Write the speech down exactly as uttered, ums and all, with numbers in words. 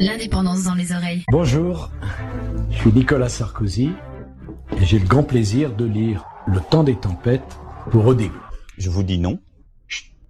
L'indépendance dans les oreilles. Bonjour, je suis Nicolas Sarkozy et j'ai le grand plaisir de lire Le temps des tempêtes pour Odégo. Je vous dis non.